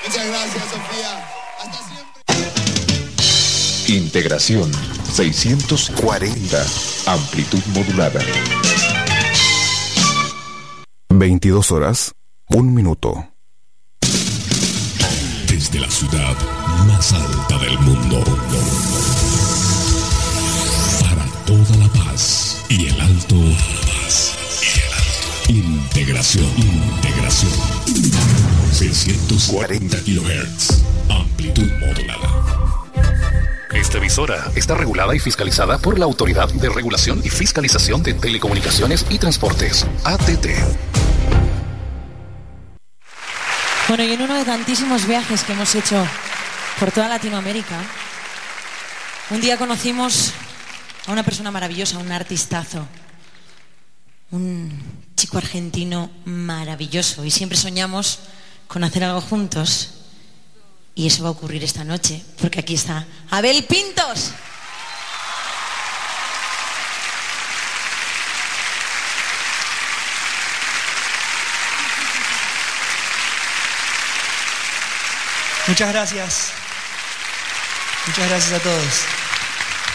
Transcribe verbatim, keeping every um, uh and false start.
Muchas gracias, Sofía. Hasta siempre. Integración seiscientos cuarenta. Amplitud modulada. veintidós horas, un minuto. Desde la ciudad más alta del mundo, para toda La Paz y el Alto, integración, integración, seiscientos cuarenta kilohertz, amplitud modulada. Esta emisora está regulada y fiscalizada por la Autoridad de Regulación y Fiscalización de Telecomunicaciones y Transportes, A T T. Bueno, y en uno de tantísimos viajes que hemos hecho por toda Latinoamérica, un día conocimos a una persona maravillosa, un artistazo, un chico argentino maravilloso, y siempre soñamos con hacer algo juntos, y eso va a ocurrir esta noche, porque aquí está Abel Pintos. Muchas gracias. Muchas gracias a todos.